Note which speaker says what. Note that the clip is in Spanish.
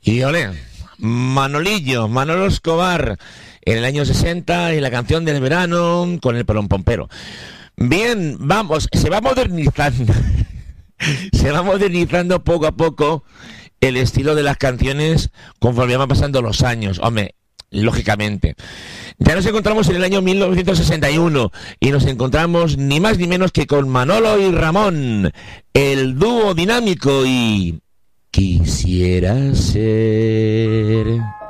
Speaker 1: Y ole, Manolo Escobar, en el año 60, y la canción del verano con el Pelón Pompero. Bien, vamos, se va modernizando, se va modernizando poco a poco el estilo de las canciones conforme van pasando los años, hombre, lógicamente. Ya nos encontramos en el año 1961 y nos encontramos ni más ni menos que con Manolo y Ramón, el dúo dinámico y... Quisiera ser...